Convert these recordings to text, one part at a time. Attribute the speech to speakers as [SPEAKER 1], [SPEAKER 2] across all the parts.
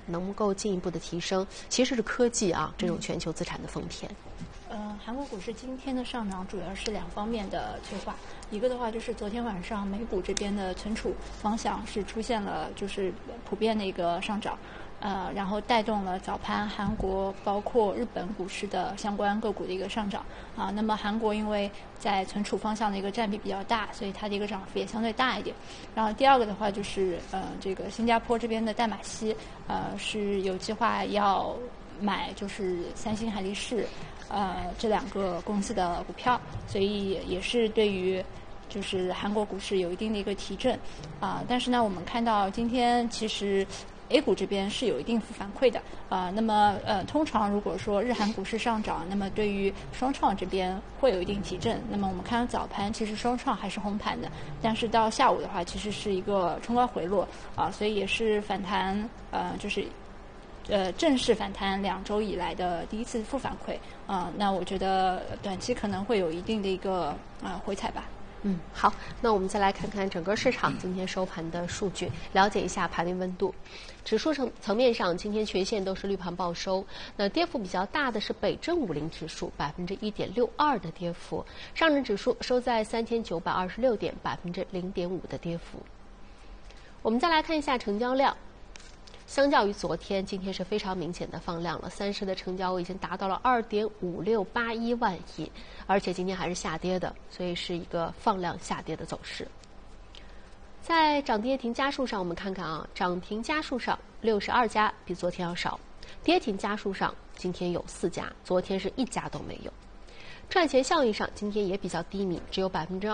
[SPEAKER 1] 能够进一步的提升，其实是科技啊这种全球资产的丰田。
[SPEAKER 2] 韩国股市今天的上涨主要是两方面的催化，一个的话就是昨天晚上美股这边的存储方向是出现了就是普遍的一个上涨，然后带动了早盘韩国包括日本股市的相关个股的一个上涨啊。那么韩国因为在存储方向的一个占比比较大，所以它的一个涨幅也相对大一点。然后第二个的话就是这个新加坡这边的淡马锡是有计划要买就是三星、海力士这两个公司的股票，所以也是对于就是韩国股市有一定的一个提振但是呢，我们看到今天其实 A 股这边是有一定负反馈的那么通常如果说日韩股市上涨，那么对于双创这边会有一定提振。那么我们看到早盘其实双创还是红盘的，但是到下午的话其实是一个冲高回落所以也是反弹就是正式反弹2周以来的第一次负反馈那我觉得短期可能会有一定的一个回踩吧。
[SPEAKER 1] 好，那我们再来看看整个市场今天收盘的数据，了解一下盘面温度。指数层面上，今天全线都是绿盘报收。那跌幅比较大的是北证50指数1.62%的跌幅，上证指数收在3926点，0.5%的跌幅。我们再来看一下成交量。相较于昨天，今天是非常明显的放量了，30的成交额已经达到了2.5681万亿，而且今天还是下跌的，所以是一个放量下跌的走势。在涨跌停家数上，我们看看涨停家数上62家比昨天要少，跌停家数上今天有4家，昨天是1家都没有。赚钱效益上今天也比较低迷，只有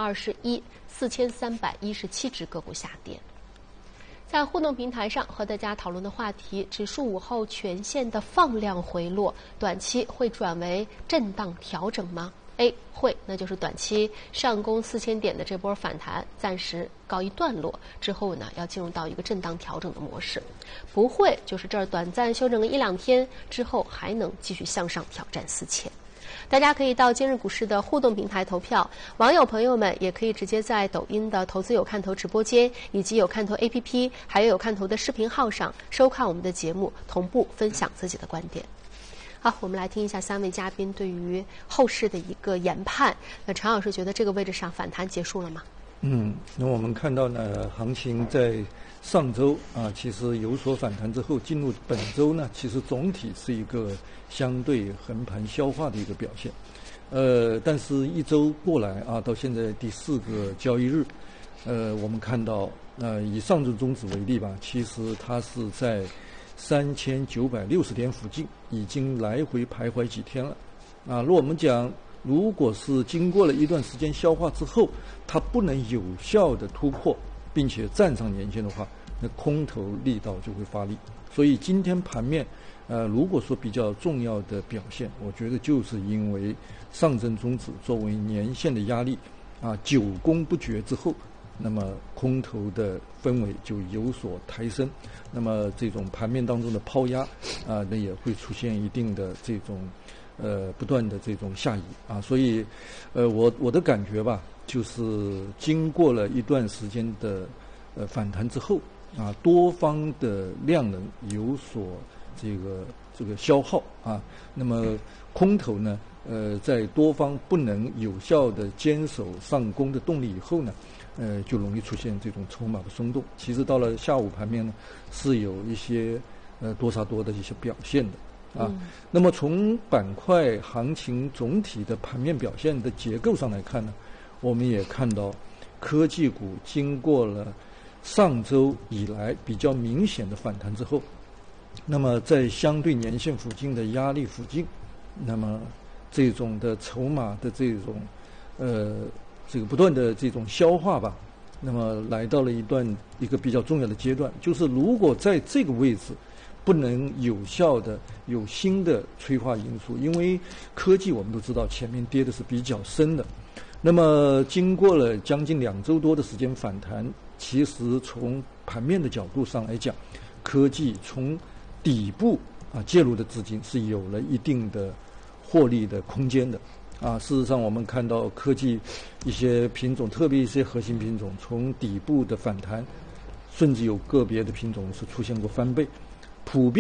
[SPEAKER 1] 21%，4317只个股下跌。在互动平台上和大家讨论的话题，指数午后全线的放量回落，短期会转为震荡调整吗？ A 会，那就是短期上攻4000点的这波反弹暂时告一段落之后呢，要进入到一个震荡调整的模式。不会，就是这儿短暂休整个1-2天之后，还能继续向上挑战4000。大家可以到今日股市的互动平台投票，网友朋友们也可以直接在抖音的投资有看头直播间，以及有看头 APP， 还有有看头的视频号上收看我们的节目，同步分享自己的观点。好，我们来听一下3位嘉宾对于后市的一个研判。那常老师觉得这个位置上反弹结束了吗？
[SPEAKER 3] 那我们看到呢，行情在上周其实有所反弹之后，进入本周呢，其实总体是一个相对横盘消化的一个表现。但是一周过来到现在第4个交易日，我们看到以上证综指为例吧，其实它是在3960点附近已经来回徘徊几天了如果我们讲如果是经过了一段时间消化之后，它不能有效的突破并且站上年线的话，那空头力道就会发力。所以今天盘面如果说比较重要的表现，我觉得就是因为上证综指作为年线的压力久攻不绝之后，那么空头的氛围就有所抬升，那么这种盘面当中的抛压那也会出现一定的这种不断的这种下移所以我的感觉吧，就是经过了一段时间的反弹之后多方的量能有所这个消耗那么空头呢在多方不能有效的坚守上攻的动力以后呢就容易出现这种筹码的松动。其实到了下午盘面呢，是有一些多杀多的一些表现的那么从板块行情总体的盘面表现的结构上来看呢，我们也看到科技股经过了上周以来比较明显的反弹之后，那么在相对年线附近的压力附近，那么这种的筹码的这种这个不断的这种消化吧，那么来到了一个比较重要的阶段，就是如果在这个位置不能有效的有新的催化因素，因为科技我们都知道前面跌的是比较深的，那么经过了将近2周多的时间反弹，其实从盘面的角度上来讲，科技从底部介入的资金是有了一定的获利的空间的事实上我们看到科技一些品种，特别一些核心品种从底部的反弹，甚至有个别的品种是出现过翻倍，普遍